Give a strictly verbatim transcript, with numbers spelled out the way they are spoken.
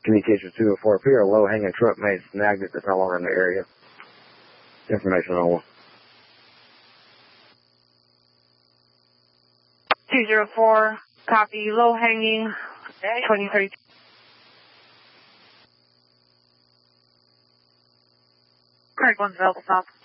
Communications two oh four, appear a low-hanging truck may have snagged it that's no longer in the area. Information on two oh four, copy, low-hanging, twenty thirty-two. Correct, one, Delta Stop.